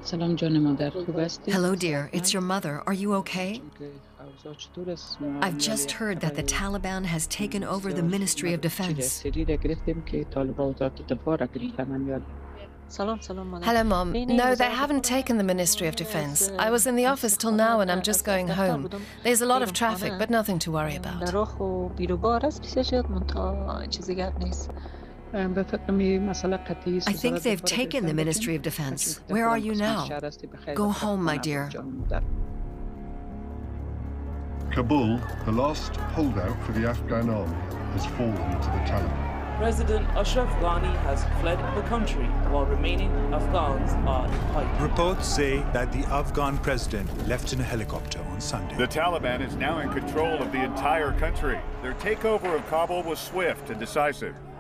سلام جان مادر خوب هستی؟ Hello, dear. It's your mother. Are you okay? چون که اوضاع چطور است؟ I've just heard that the Taliban has taken over the Ministry of Defense. سری را گرفتیم که طالبان وزارت دفاع را گرفتن من یاد. Hello, Mom. No, they haven't taken the Ministry of Defense. I was in the office till now and I'm just going home. There's a lot of traffic, but nothing to worry about. به فکر می مسئله قطعی است. I think they've taken the Ministry of Defense. Where are you now? Go home, my dear. Kabul, the last holdout for the Afghan army, has fallen to the Taliban. President Ashraf Ghani has fled the country while remaining Afghans are in hiding. Reports say that the Afghan president left in a helicopter on Sunday. The Taliban is now in control of the entire country. Their takeover of Kabul was swift and decisive.